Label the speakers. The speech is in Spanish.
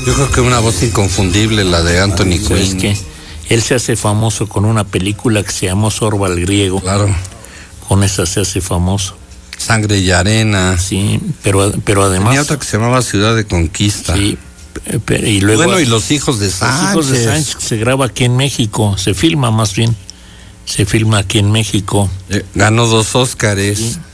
Speaker 1: Yo creo que una voz inconfundible, la de Anthony Quinn.
Speaker 2: Es que él se hace famoso con una película que se llamó Sorba el Griego.
Speaker 1: Claro.
Speaker 2: Con esa se hace famoso.
Speaker 1: Sangre y arena.
Speaker 2: Sí, pero además...
Speaker 1: Tenía otra que se llamaba Ciudad de Conquista.
Speaker 2: Sí, y luego...
Speaker 1: Bueno, y Los Hijos de Sánchez.
Speaker 2: Los Hijos de Sánchez se graba aquí en México, se filma más bien. Se filma aquí en México.
Speaker 1: Ganó 2 Óscares.
Speaker 2: Sí.